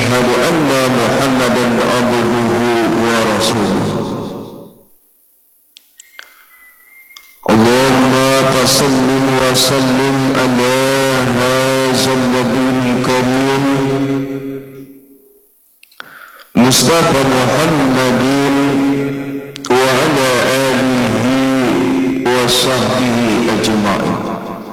وأشهد أن محمدا عبده ورسوله. اللهم صل وسلم على هذا النبي الكريم مصطفى محمد